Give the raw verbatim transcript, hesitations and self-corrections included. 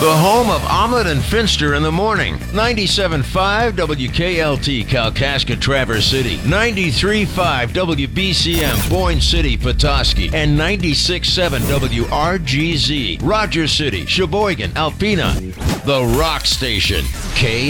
The home of Omelet and Finster in the morning. ninety-seven point five W K L T, Kalkaska, Traverse City. ninety-three point five W B C M, Boyne City, Petoskey. And ninety-six point seven W R G Z, Rogers City, Sheboygan, Alpena. The Rock Station, K